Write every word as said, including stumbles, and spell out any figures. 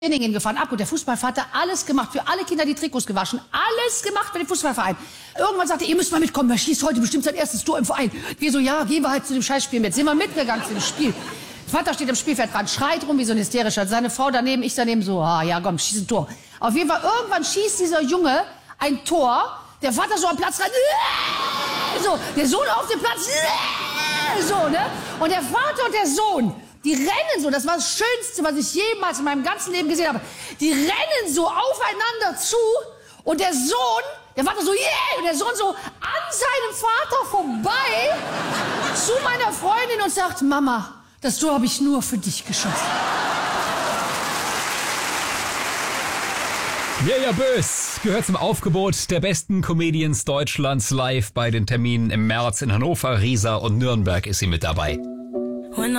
Training gefahren, ab und der Fußballvater alles gemacht, für alle Kinder die Trikots gewaschen, alles gemacht für den Fußballverein. Irgendwann sagte er, ihr müsst mal mitkommen, er schießt heute bestimmt sein erstes Tor im Verein. Wir so, ja, gehen wir halt zu dem Scheißspiel mit. Sind wir mitgegangen zu dem Spiel. Der Vater steht am Spielfeldrand, schreit rum wie so ein hysterischer. Seine Frau daneben, ich daneben so, ah ja komm, schieß ein Tor. Auf jeden Fall, irgendwann schießt dieser Junge ein Tor, der Vater so am Platz rein, so, der Sohn auf dem Platz, so, ne? Und der Vater und der Sohn, die rennen so, das war das Schönste, was ich jemals in meinem ganzen Leben gesehen habe. Die rennen so aufeinander zu und der Sohn, der Vater so, yeah, und der Sohn so an seinem Vater vorbei zu meiner Freundin und sagt, Mama, das Tor habe ich nur für dich geschossen. Mirja Bös gehört zum Aufgebot der besten Comedians Deutschlands. Live bei den Terminen im März in Hannover, Riesa und Nürnberg ist sie mit dabei.